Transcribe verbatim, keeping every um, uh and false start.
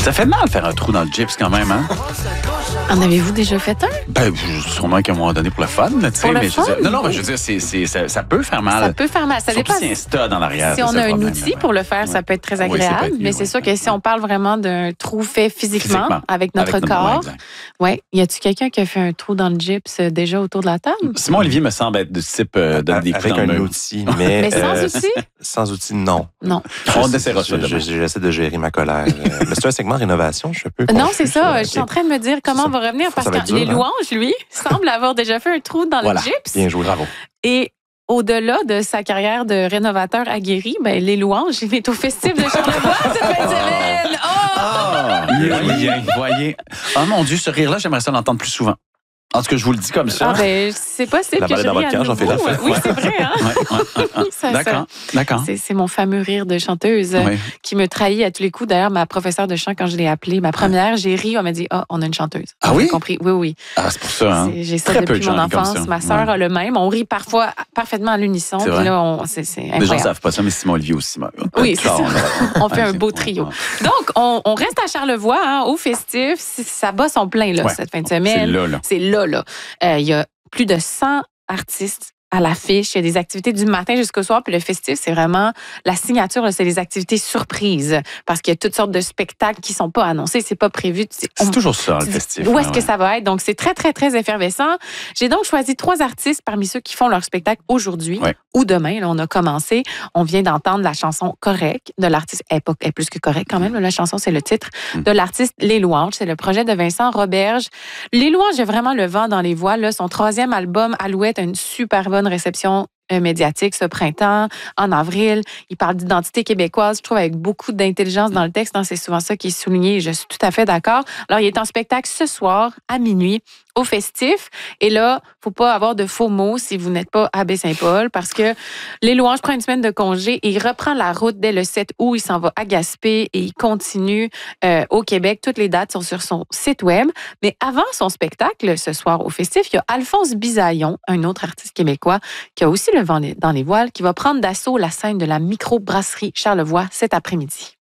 Ça fait mal faire un trou dans le gyps quand même, hein? En avez-vous déjà fait un? Ben, sûrement qu'à un moment donné pour le fun, tu sais. le Mais fun? je veux dire, non, non, mais je veux dire, c'est, c'est, ça, ça peut faire mal. Ça peut faire mal. Ça Surtout dépend. si y a un stud en arrière. Si on a un outil pour le faire, ça peut être très agréable. Oui, être, mais c'est oui, sûr oui, que oui. si on parle vraiment d'un trou fait physiquement, Physiquement, avec notre avec notre- corps, ouais, ouais. Y a-tu quelqu'un qui a fait un trou dans le gyps euh, déjà autour de la table? Simon Olivier me semble être du type euh, donner des coups Avec dans le un mur. outil, mais... Mais sans euh, outil? Sans outil, non. Non. On Je- essaiera ça je- demain. je- J'essaie de gérer ma colère. Euh, mais c'est un segment rénovation, je suis un peu Non, confus, c'est ça. Je suis Ok. en train de me dire comment on va revenir Ça parce va que être dur, les hein? louanges, lui, semble avoir déjà fait un trou dans Voilà. le gyps. Bien joué, bravo. Et au-delà de sa carrière de rénovateur aguerri, ben, les louanges, il est au festif de Charlevoix cette fin de semaine. Oh! Ah, voyez, voyez. Oh mon Dieu, ce rire-là, j'aimerais ça l'entendre plus souvent. En tout cas, je vous le dis comme ça. Ah ben, c'est possible La que balle je dans rie votre à cœur, j'en fais la nouveau. fête. Oui, c'est vrai. Hein? Ouais, ouais, ouais, ouais. Ça, D'accord, d'accord. C'est, c'est mon fameux rire de chanteuse euh, Oui. qui me trahit à tous les coups. D'ailleurs, ma professeure de chant, quand je l'ai appelée, ma première, j'ai ri, on m'a dit « Ah, on a une chanteuse. » Ah J'ai oui? compris. Oui, oui. Ah, c'est pour ça, hein? C'est- J'ai ça Très peu depuis de mon gens rient comme enfance. ça. Ma sœur Ouais. a le même. On rit parfois parfaitement à l'unisson. C'est Puis vrai. là, on, c'est, c'est Les gens incroyable. ne savent pas ça, mais Simon Olivier aussi. Oui, c'est ça. On fait un beau Ouais, trio. ouais. Donc, on, on reste à Charlevoix, hein, au festif. C'est- Ça bat son plein là, Ouais. cette fin de C'est semaine. là, là. C'est là, là. Euh, Il y a plus de cent artistes à l'affiche. Il y a des activités du matin jusqu'au soir. Puis le festif, c'est vraiment la signature, là, c'est les activités surprises. Parce qu'il y a toutes sortes de spectacles qui ne sont pas annoncés, c'est pas prévu. Tu sais, C'est on- toujours ça, le tu dis, festif. Où ouais, est-ce que ouais. ça va être? Donc, c'est très, très, très effervescent. J'ai donc choisi trois artistes parmi ceux qui font leur spectacle aujourd'hui Ouais. ou demain. Là, on a commencé. On vient d'entendre la chanson Correct de l'artiste. Elle est pas- elle est plus que correcte quand même. là. La chanson, c'est le titre Mm. de l'artiste Les Louanges. C'est le projet de Vincent Roberge. Les Louanges, il y a vraiment le vent dans les voiles. Là. Son troisième album, Alouette, a une super bonne réception euh, médiatique ce printemps, en avril. Il parle d'identité québécoise, je trouve, avec beaucoup d'intelligence dans le texte. hein. C'est souvent ça qui est souligné et je suis tout à fait d'accord. Alors, il est en spectacle ce soir, à minuit, au festif. Et là, faut pas avoir de faux mots si vous n'êtes pas à Baie-Saint-Paul parce que Les Louanges prend une semaine de congé et il reprend la route dès le sept août. Il s'en va à Gaspé et il continue euh, au Québec. Toutes les dates sont sur son site web. Mais avant son spectacle, ce soir au festif, il y a Alphonse Bisaillon, un autre artiste québécois qui a aussi le vent dans les voiles, qui va prendre d'assaut la scène de la microbrasserie Charlevoix cet après-midi.